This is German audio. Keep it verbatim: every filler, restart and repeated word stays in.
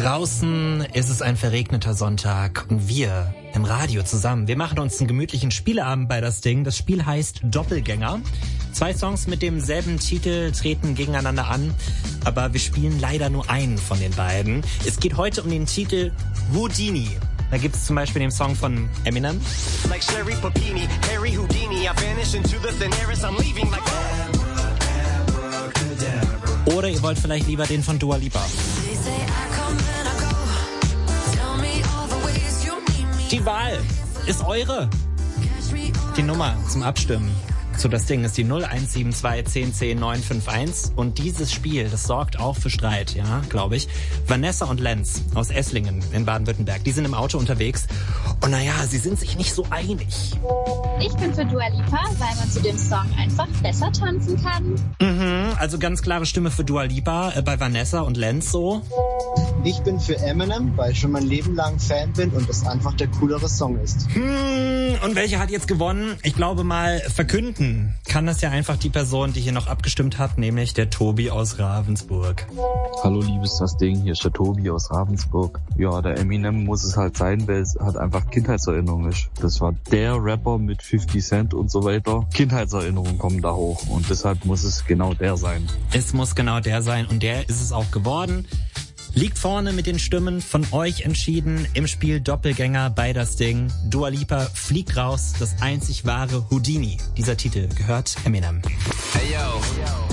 Draußen ist es ein verregneter Sonntag und wir im Radio zusammen, wir machen uns einen gemütlichen Spieleabend bei das Ding. Das Spiel heißt Doppelgänger. Zwei Songs mit demselben Titel treten gegeneinander an, aber wir spielen leider nur einen von den beiden. Es geht heute um den Titel Houdini. Da gibt es zum Beispiel den Song von Eminem. Oder ihr wollt vielleicht lieber den von Dua Lipa. Die Wahl ist eure. Die Nummer zum Abstimmen zu das Ding ist die null eins sieben zwei zehn zehn neun fünf eins und dieses Spiel, das sorgt auch für Streit, ja, glaube ich. Vanessa und Lenz aus Esslingen in Baden-Württemberg, die sind im Auto unterwegs und naja, sie sind sich nicht so einig. Ich bin für Dua Lipa, weil man zu dem Song einfach besser tanzen kann. Mhm, also ganz klare Stimme für Dua Lipa, äh, bei Vanessa und Lenz so. Ich bin für Eminem, weil ich schon mein Leben lang Fan bin und das einfach der coolere Song ist. Hm, und welcher hat jetzt gewonnen? Ich glaube mal, verkünden kann das ja einfach die Person, die hier noch abgestimmt hat, nämlich der Tobi aus Ravensburg. Hallo liebes das Ding, hier ist der Tobi aus Ravensburg. Ja, der Eminem muss es halt sein, weil es halt einfach Kindheitserinnerung ist. Das war der Rapper mit fifty Cent und so weiter. Kindheitserinnerungen kommen da hoch und deshalb muss es genau der sein. Es muss genau der sein und der ist es auch geworden. Liegt vorne mit den Stimmen von euch entschieden im Spiel Doppelgänger bei das Ding. Dua Lipa fliegt raus, das einzig wahre Houdini. Dieser Titel gehört Eminem. Hey yo.